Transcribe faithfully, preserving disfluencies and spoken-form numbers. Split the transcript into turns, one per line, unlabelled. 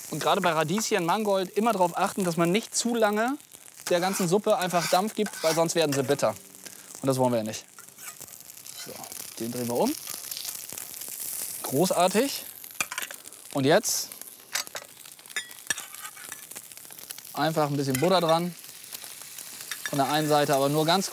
Und gerade bei Radieschen, Mangold immer darauf achten, dass man nicht zu lange der ganzen Suppe einfach Dampf gibt, weil sonst werden sie bitter. Und das wollen wir ja nicht. So, den drehen wir um. Großartig. Und jetzt einfach ein bisschen Butter dran. Von der einen Seite aber nur ganz